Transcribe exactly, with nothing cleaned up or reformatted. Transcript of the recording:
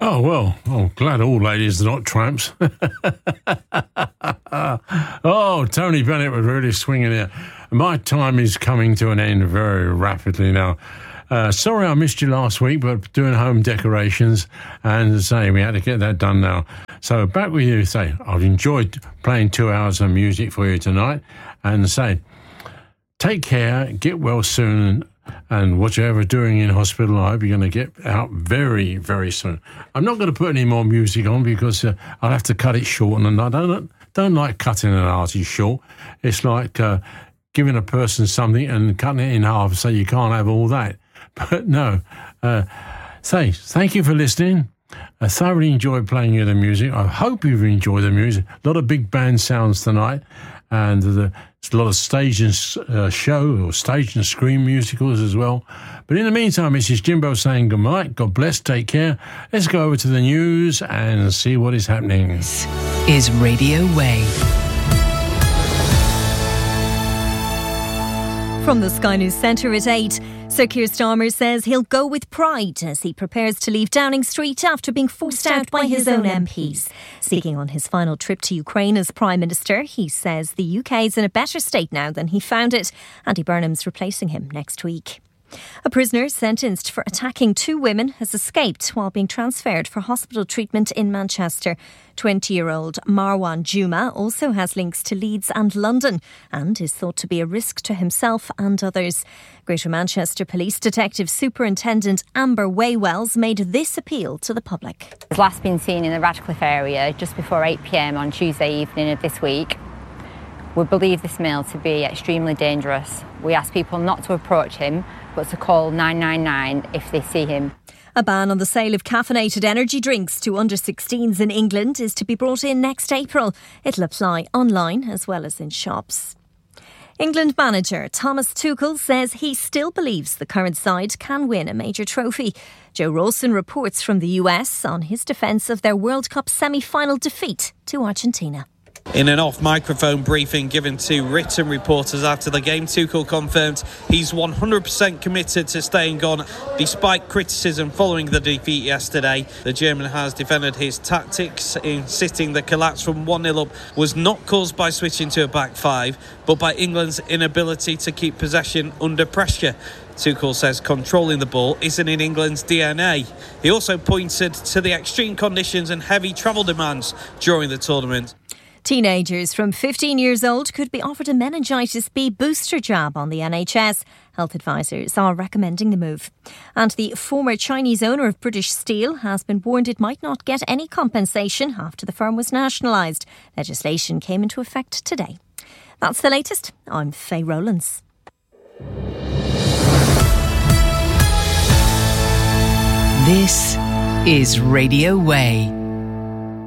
Oh, well, I'm glad all ladies are not tramps. Oh, Tony Bennett was really swinging it. My time is coming to an end very rapidly now. Uh, sorry I missed you last week, but doing home decorations, and say we had to get that done now. So back with you, say, I've enjoyed playing two hours of music for you tonight, and say, take care, get well soon, and whatever doing in hospital, I hope you're going to get out very, very soon. I'm not going to put any more music on because uh, I'll have to cut it short, and I don't don't like cutting an artist short. It's like uh, giving a person something and cutting it in half so you can't have all that. But no, uh, say, thank you for listening. I thoroughly enjoyed playing you the music. I hope you've enjoyed the music. A lot of big band sounds tonight, and the, there's a lot of stage and uh, show or stage and screen musicals as well. But in the meantime, this is Jimbo saying good night. God bless, take care. Let's go over to the news and see what is happening. This is Radio Way. From the Sky News Centre at eight, Sir Keir Starmer says he'll go with pride as he prepares to leave Downing Street after being forced out by his own M Ps. Speaking on his final trip to Ukraine as Prime Minister, he says the U K is in a better state now than he found it. Andy Burnham's replacing him next week. A prisoner sentenced for attacking two women has escaped while being transferred for hospital treatment in Manchester. twenty-year-old Marwan Juma also has links to Leeds and London and is thought to be a risk to himself and others. Greater Manchester Police Detective Superintendent Amber Waywells made this appeal to the public. He was last been seen in the Radcliffe area just before eight p.m. on Tuesday evening of this week. We believe this male to be extremely dangerous. We ask people not to approach him, but to call nine nine nine if they see him. A ban on the sale of caffeinated energy drinks to under sixteens in England is to be brought in next April. It'll apply online as well as in shops. England manager Thomas Tuchel says he still believes the current side can win a major trophy. Joe Rawson reports from the U S on his defence of their World Cup semi-final defeat to Argentina. In an off-microphone briefing given to written reporters after the game, Tuchel confirmed he's one hundred percent committed to staying on despite criticism following the defeat yesterday. The German has defended his tactics, insisting the collapse from one nil up was not caused by switching to a back five, but by England's inability to keep possession under pressure. Tuchel says controlling the ball isn't in England's D N A. He also pointed to the extreme conditions and heavy travel demands during the tournament. Teenagers from fifteen years old could be offered a meningitis B booster jab on the N H S. Health advisors are recommending the move. And the former Chinese owner of British Steel has been warned it might not get any compensation after the firm was nationalised. Legislation came into effect today. That's the latest. I'm Faye Rowlands. This is Radio Way.